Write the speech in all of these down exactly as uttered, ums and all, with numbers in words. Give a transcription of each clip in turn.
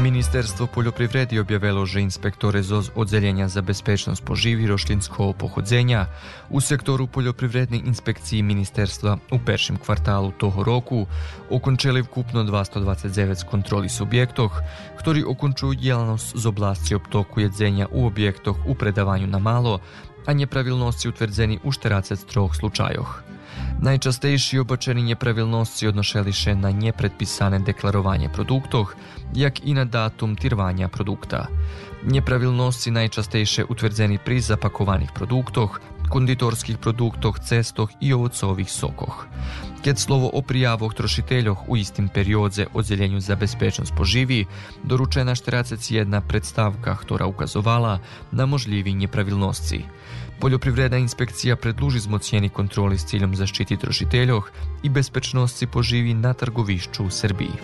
Ministerstvo poljoprivredi objavilo, že inspektore z odzeljenja za bezpečnost poživi rošlinskого pohodzenja u sektoru poljoprivredne inspekciji ministerstva u peršem kvartalu toho roku okončili vkupno dvesto dvadeset devet kontroli subjektoh, ktorí okončujú djelnost z oblasti obtoku jedzenja u objektoh u predavanju na malo, a nepravilnosti utvrdzeni u štyridsať troch slučajoch. Najčastejší obačeni nepravilnosti odnošeli še na nepredpisane deklarovanje produktoh, jak i na datum tirvanja produkta. Nepravilnosti najčastejše utvrdzeni pri zapakovanih produktoh, konditorskih produktoh, cestoh i ovocovih sokoh. Keď slovo o prijavoh trošiteljoh u istim periodze odzeljenju za bezpečnost poživi, doručena štyridsať jedna predstavka, ktorá ukazovala na možljivi nepravilnosti. Poljoprivredna inspekcija predluži zmocnjeni kontroli s ciljom zaštiti trošiteljoh i bezpečnosti poživi na trgovišću u Srbiji.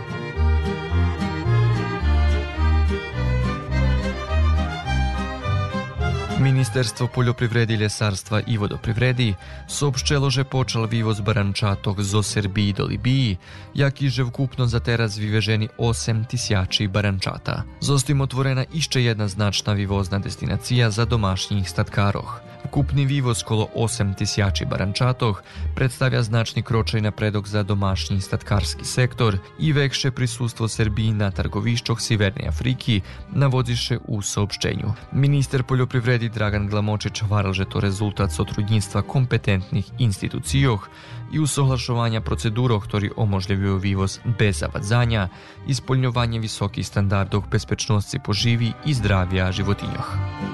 Ministerstvo poljoprivredi, ljesarstva i vodoprivredi soopštelo, že počal vývoz barančatog zo Srbiji do Libiji, jak i že vkupno za teraz vyveženi osem tisíc barančata. Zostim otvorena išće jedna značna vývozna destinacija za domašnjih statkaroh. Vkupni vývoz kolo osem tisíc barančatoh predstavlja značni kročaj napredok za domašnji statkarski sektor i vekše prisustvo Srbiji na trgovišćoh Sjeverne Afriki, navodiše u soopštenju. Minister poljoprivredi Dragan Glamočić hvaral, že to rezultat sotrudnictva kompetentnih institucijoh i usohlašovanja proceduroh, ktorí omožljujú vývoz bez zavadzanja i spoljňovanje visokih standardov bezpečnosti poživi i zdravja životinjoh.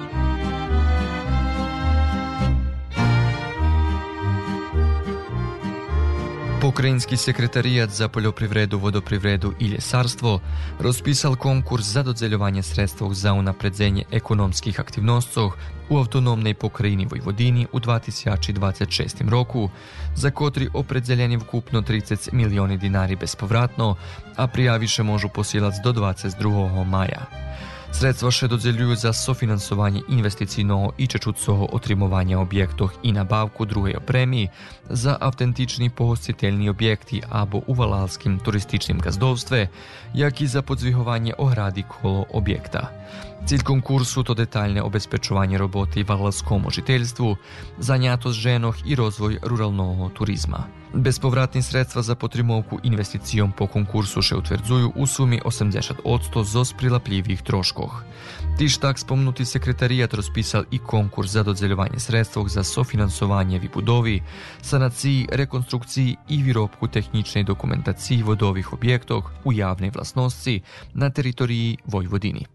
Pokrajinski sekretarijat za poljoprivredu, vodoprivredu i ljesarstvo rozpisal konkurs za dodzeljovanje sredstv za unapredzenje ekonomskih aktivnostov u autonomnej pokrajini Vojvodini u dva tisíce dvadeset šestom roku, za kotri opredzeljeni vkupno trideset milioni dinari bespovratno, a prijaviše možu posielac do dvadeset drugog maja. Sredstva še dodzeljuju za sofinansovanje investicijnog i čečucogo otrimovanja objektoh i nabavku druge opremi, za autentični pohostiteljni objekti abo u valalskim turističnim gazdovstve, jak i za podzvihovanje ohradi kolo objekta. Cilj konkursu to detaljne obezpečovanje roboti valalskom ožiteljstvu, zanjatost ženoh i rozvoj ruralnog turizma. Bespovratni sredstva za potrimovku investicijom po konkursu še utvrdzuju u sumi osemdeset odsto zos prilapljivih troškoh. Tiž tak spomnuti sekretarijat rozpisal i konkurs za dodzeljovanje sredstvog za sofinansovanje vybudovi, sanaciji, rekonstrukciji i výrobku tehničnej dokumentaciji vodovih objektoh u javnej vlastnosti na teritoriji Vojvodini.